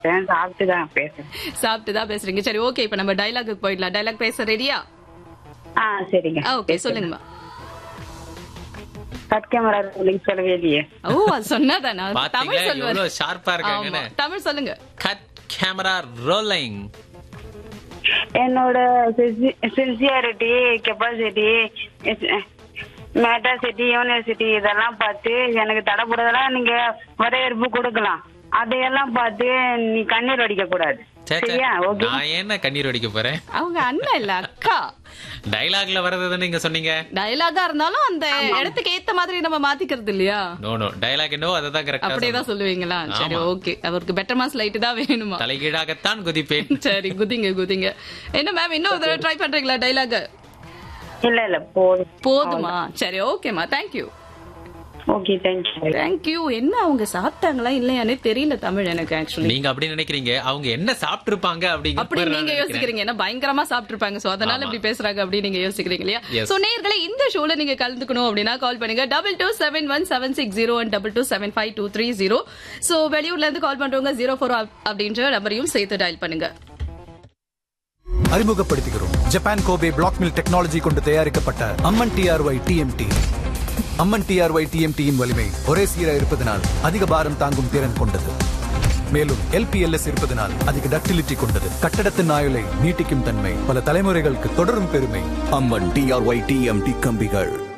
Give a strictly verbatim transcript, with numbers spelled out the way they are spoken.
சாப்பிட்டேன், சாப்பிட்டுதான் பேசுறேன். சாப்பிட்டுதான் பேசுறீங்க. சரி, ஓகே. இப்ப நம்ம டைலாக்கு போயிடலாம். டைலாக் பேச ரெடியா? ஆ சரிங்க. ஓகே, சொல்லுங்கம்மா. கட் கேமரா ரோலிங் சொல்லவே இல்லையே. ஓ, அது சொன்னாதானா? தமிழ் சொல்லுங்க. எவ்வளவு ஷார்ப்பா இருக்காங்க. தமிழ் சொல்லுங்க. Cut camera rolling. என்னோட சின்சியாரிட்டி, கெப்பாசிட்டி, மெட்டாசிட்டி, யூனிவர்சிட்டி இதெல்லாம் பார்த்து எனக்கு தடை போடுறதெல்லாம் நீங்க வரவேற்பு கொடுக்கலாம். அதையெல்லாம் பார்த்து நீ கண்ணீர் வடிக்க கூடாது. சரியா? ஓகே. நான் என்ன கண்ணீர் வடிக்க போறேன்? அவங்க அண்ணன் இல்ல, அக்கா. டைலாக்ல வரது நீங்க சொன்னீங்க. டைலாகா இருந்தாலும் அந்த இடத்துக்கு ஏத்த மாதிரி நம்ம மாத்திக்கிறது இல்லையா? நோ நோ, டைலாக் என்னவோ அததான் கரெக்டா. அப்படியே தான் சொல்லுவீங்களா? சரி, ஓகே. அவருக்கு பெட்டர் மாஸ் லைட் தான் வேணுமா? தலைகீழாகத்தான் குதிப்பேன். சரி, குதிங்க குதிங்க. என்ன மேம், இன்னும் ஒரு ட்ரை பண்றீங்களா டைலாக்? இல்ல இல்ல, போதும். போதுமா? சரி, ஓகேமா. தேங்க்யூ. Okay, thank you. தேங்க்யூ. என்ன அவங்க சாப்பிட்டாங்களா இல்லையானே தெரியல தமிழ் எனக்கு. ஆக்சுவலி நீங்க அப்படி நினைக்கிறீங்க, அவங்க என்ன சாப்பிட்டு இருப்பாங்க அப்படிங்க அப்படி நீங்க யோசிக்கிறீங்க. என்ன பயங்கரமா சாப்பிட்டு இருப்பாங்க, சோ அதனால இப்படி பேசுறாங்க அப்படி நீங்க யோசிக்கிறீங்க இல்லையா? சோ நேயர்களே, இந்த ஷோல நீங்க கலந்துக்கணும் அப்படின்னா கால் பண்ணுங்க double two seven one seven six zero one double two seven five two three zero. So வெளியூர்ல இருந்து கால் பண்றவங்க ஜீரோ ஃபோர் அப்படின்ற நம்பரையும் சேர்த்து டயல் பண்ணுங்க. அறிமுகப்படுத்துகிறோம் Japan Kobe black mill technology கொண்டு தயாரிக்கப்பட்ட அம்மன் டிஆர்ஒய் டிஎம்டி. அம்மன் டிஆர்ஒய் டிஎம்டியின் வலிமை ஒரே சீராக இருப்பதனால் அதிக பாரம் தாங்கும் திறன் கொண்டது. மேலும் எல்பிஎல்எஸ் இருப்பதனால் அதிக டக்டிலிட்டி கொண்டது. கட்டடத்தின் ஆயுளை நீட்டிக்கும் தன்மை, பல தலைமுறைகளுக்கு தொடரும் பெருமை. அம்மன் டிஆர்ஒய் டிஎம்டி கம்பிகள்.